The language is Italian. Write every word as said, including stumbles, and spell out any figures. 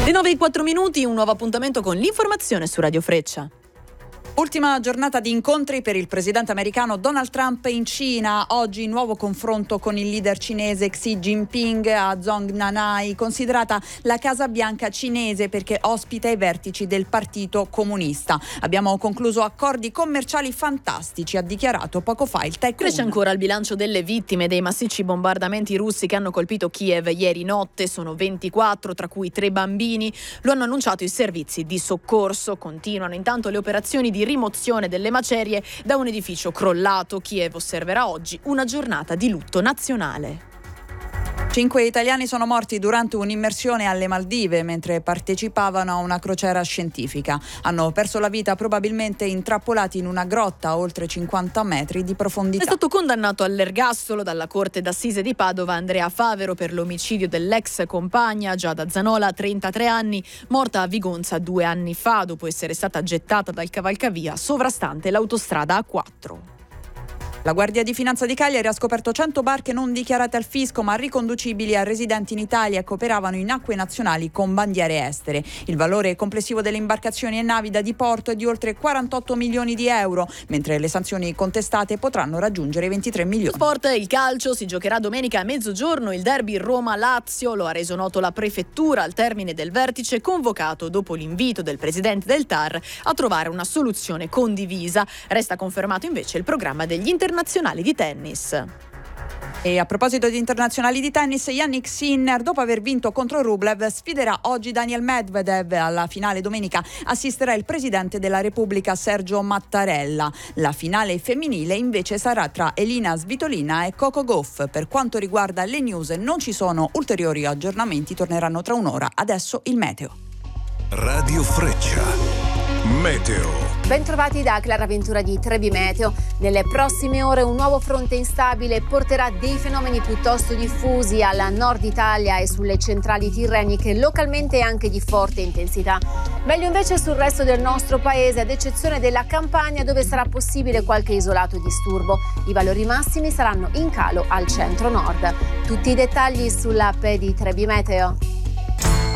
Le nove e quattro minuti, un nuovo appuntamento con l'informazione su Radio Freccia. Ultima giornata di incontri per il presidente americano Donald Trump in Cina. Oggi nuovo confronto con il leader cinese Xi Jinping a Zhongnanhai, considerata la Casa Bianca cinese perché ospita i vertici del Partito Comunista. Abbiamo concluso accordi commerciali fantastici, ha dichiarato poco fa il tycoon. Cresce ancora il bilancio delle vittime dei massicci bombardamenti russi che hanno colpito Kiev ieri notte. Sono ventiquattro, tra cui tre bambini. Lo hanno annunciato i servizi di soccorso. Continuano intanto le operazioni di rimozione delle macerie da un edificio crollato. Kiev osserverà oggi una giornata di lutto nazionale. Cinque italiani sono morti durante un'immersione alle Maldive mentre partecipavano a una crociera scientifica. Hanno perso la vita probabilmente intrappolati in una grotta a oltre cinquanta metri di profondità. È stato condannato all'ergastolo dalla Corte d'Assise di Padova Andrea Favero per l'omicidio dell'ex compagna Giada Zanola, trentatré anni, morta a Vigonza due anni fa dopo essere stata gettata dal cavalcavia sovrastante l'autostrada A quattro. La Guardia di Finanza di Cagliari ha scoperto cento barche non dichiarate al fisco ma riconducibili a residenti in Italia che operavano in acque nazionali con bandiere estere. Il valore complessivo delle imbarcazioni e navi da diporto è di oltre quarantotto milioni di euro, mentre le sanzioni contestate potranno raggiungere ventitré milioni. Sport, il calcio, si giocherà domenica a mezzogiorno il derby Roma-Lazio, lo ha reso noto la prefettura al termine del vertice convocato dopo l'invito del presidente del T A R a trovare una soluzione condivisa. Resta confermato invece il programma degli internazionali di tennis. E a proposito di internazionali di tennis, Jannik Sinner, dopo aver vinto contro Rublev, sfiderà oggi Daniel Medvedev. Alla finale domenica assisterà il presidente della Repubblica Sergio Mattarella. La finale femminile invece sarà tra Elina Svitolina e Coco Gauff. Per quanto riguarda le news non ci sono ulteriori aggiornamenti, torneranno tra un'ora. Adesso il meteo. Radio Freccia. Meteo. Bentrovati da Clara Ventura di Trebi Meteo. Nelle prossime ore un nuovo fronte instabile porterà dei fenomeni piuttosto diffusi al nord Italia e sulle centrali tirreniche, localmente anche di forte intensità. Meglio invece sul resto del nostro paese, ad eccezione della Campania, dove sarà possibile qualche isolato disturbo. I valori massimi saranno in calo al centro-nord. Tutti i dettagli sull'app di Trebi Meteo.